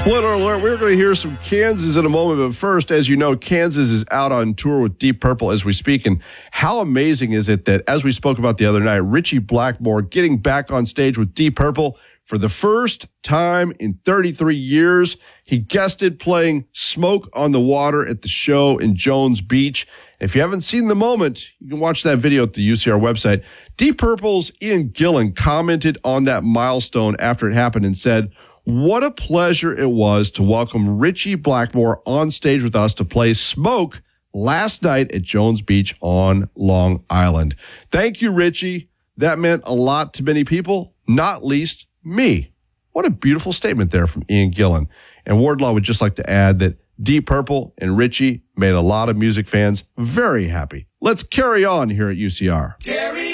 Spoiler alert, we're going to hear some Kansas in a moment, but first, as you know, Kansas is out on tour with Deep Purple as we speak, and how amazing is it that, as we spoke about the other night, Ritchie Blackmore getting back on stage with Deep Purple for the first time in 33 years. He guested playing Smoke on the Water at the show in Jones Beach. If you haven't seen the moment, you can watch that video at the UCR website. Deep Purple's Ian Gillan commented on that milestone after it happened and said, "What a pleasure it was to welcome Ritchie Blackmore on stage with us to play Smoke last night at Jones Beach on Long Island." Thank you, Ritchie. That meant a lot to many people, not least me. What a beautiful statement there from Ian Gillan. And Wardlaw would just like to add that Deep Purple and Ritchie made a lot of music fans very happy. Let's carry on here at UCR.